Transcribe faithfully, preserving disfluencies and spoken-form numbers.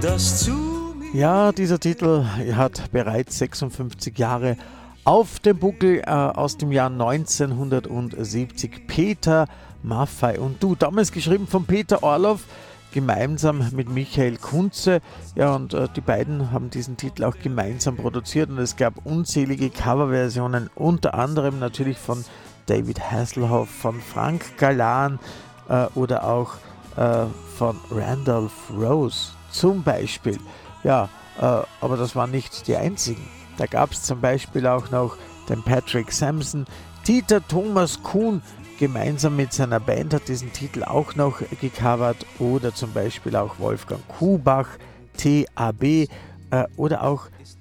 das zu mir. Ja, dieser Titel hat bereits sechsundfünfzig Jahre auf dem Buckel, äh, aus dem Jahr neunzehnhundertsiebzig. Peter Maffay und du, damals geschrieben von Peter Orloff, gemeinsam mit Michael Kunze. Ja, und äh, die beiden haben diesen Titel auch gemeinsam produziert und es gab unzählige Coverversionen, unter anderem natürlich von David Hasselhoff, von Frank Galan äh, oder auch äh, von Randolph Rose zum Beispiel. Ja, äh, aber das waren nicht die einzigen. Da gab es zum Beispiel auch noch den Patrick Sampson. Dieter Thomas Kuhn gemeinsam mit seiner Band hat diesen Titel auch noch gecovert, oder zum Beispiel auch Wolfgang Kubach, T A B äh, oder auch